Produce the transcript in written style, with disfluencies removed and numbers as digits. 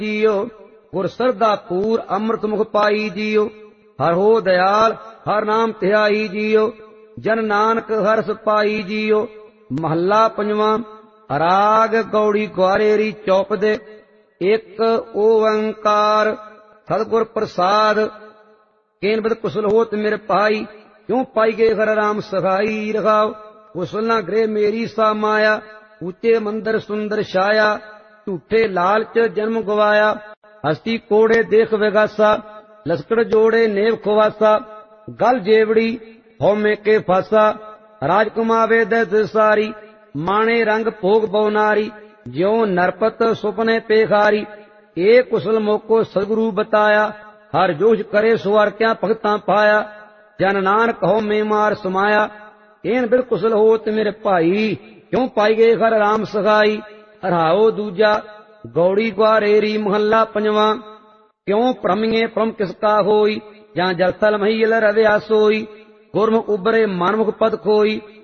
JIO. ਗੁਰ ਸਰਦਾ ਪੂਰ ਅੰਮ੍ਰਿਤ ਮੁਖ ਪਾਈ ਜੀਓ। ਹਰ ਹੋ ਦਇਆਲ ਹਰ ਨਾਮ ਧਿਆਈ ਜੀਓ। ਜਨ ਨਾਨਕ ਹਰਸ ਪਾਈ ਜੀਓ। ਮਹੱਲਾ ਪੰਜਵਾਂ। ਰਾਗ ਗੌੜੀ ਗੁਆਰੇਰੀ ਚੌਪ ਦੇ। ਇੱਕ ਓੰਕਾਰ ਸਤਿਗੁਰ ਪ੍ਰਸਾਦ। ਕੇਨ ਬਦ ਕੁਸਲ ਹੋਤ ਮੇਰੇ ਭਾਈ, ਕਿਉ ਪਾਈ ਗਏ ਹਰ ਰਾਮ ਸਹਾਈ। ਰਖਾਓ ਕੁਸਲ ਨਾ ਗ੍ਰਹਿ ਮੇਰੀ ਸਾ ਮਾਇਆ, ਉੱਚੇ ਮੰਦਰ ਸੁੰਦਰ ਛਾਇਆ। ਝੂਠੇ ਲਾਲਚ ਜਨਮ ਗਵਾਇਆ, ਹਸਤੀ ਕੋੜੇ ਦੇਖ ਵਿਗਾਸਾ। ਲਸਕੜ ਜੋੜੇ ਨੇਵ ਖਵਾਸਾ, ਗਲ ਜੇਵੜੀ ਹਉਮੈ ਕੇ ਫਾਸਾ। ਰਾਜ ਕਮਾਵੇ ਦੈ ਸਾਰੀ, ਮਾਣੇ ਰੰਗ ਭੋਗ ਬਹੁ ਨਾਰੀ। ਜਿਉ ਨਰਪਤ ਸੁਪਨੇ ਪੇਖਾਰੀ, ਏ ਕੁਸਲ ਮੋਕੋ ਸਤਿਗੁਰੂ ਬਤਾਇਆ। ਹਰ ਜੋਸ਼ ਕਰੇ ਸੁਵਰ ਕਿਆ ਭਗਤਾਂ ਪਾਇਆ। ਜਨ ਨਾਨਕ ਹਉਮੈ ਮਾਰ ਸਮਾਇਆ, ਏਨ ਬਿਦ ਕੁਸਲ ਹੋਤ ਮੇਰੇ ਭਾਈ। ਕਿਉ ਪਾਈ ਗਏ ਹਰ ਰਾਮ ਸਹਾਈ। ਰਹਾਉ ਦੂਜਾ। ਗੌੜੀ ਗੁਆਰੇਰੀ ਮਹੱਲਾ ਪੰਜਵਾਂ। ਕਿਉ ਭ੍ਰਮਿਐ ਭ੍ਰਮ ਕਿਸ ਕਾ ਹੋਈ, ਜਾਂ ਜਲ ਥਲ ਮਹੀਲ ਰਵਿਆ ਸੋਈ। ਗੁਰਮੁਖ ਉਬਰੇ ਮਨਮੁਖ ਪਦ ਖੋਈ,